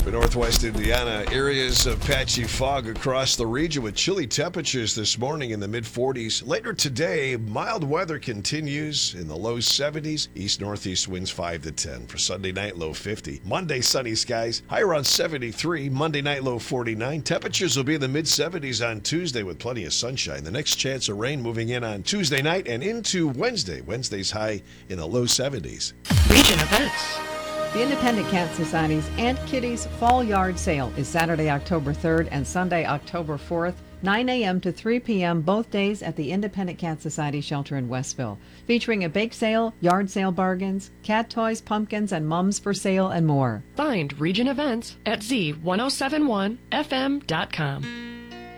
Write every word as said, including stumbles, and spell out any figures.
For northwest Indiana, areas of patchy fog across the region with chilly temperatures this morning in the mid forties. Later today, mild weather continues in the low seventies. East-northeast winds five to ten. For Sunday night, low fifty. Monday, sunny skies, high around seventy-three. Monday night, low forty-nine. Temperatures will be in the mid seventies on Tuesday with plenty of sunshine. The next chance of rain moving in on Tuesday night and into Wednesday. Wednesday's high in the low seventies. Region events. The Independent Cat Society's Aunt Kitty's Fall Yard Sale is Saturday, October third and Sunday, October fourth, nine a.m. to three p.m. both days at the Independent Cat Society shelter in Westville, featuring a bake sale, yard sale bargains, cat toys, pumpkins, and mums for sale and more. Find Region events at z ten seventy-one f m dot com.